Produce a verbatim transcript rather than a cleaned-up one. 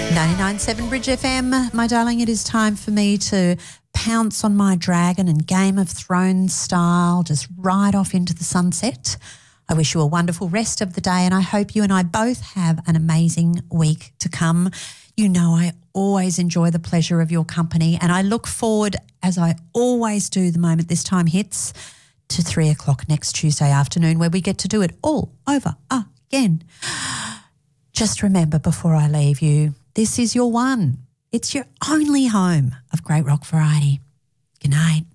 ninety-nine point seven Bridge F M, my darling, it is time for me to pounce on my dragon and Game of Thrones style, just ride off into the sunset. I wish you a wonderful rest of the day, and I hope you and I both have an amazing week to come. You know I always enjoy the pleasure of your company, and I look forward, as I always do the moment this time hits, to three o'clock next Tuesday afternoon, where we get to do it all over again. Just remember before I leave you, this is your one. It's your only home of great rock variety. Good night.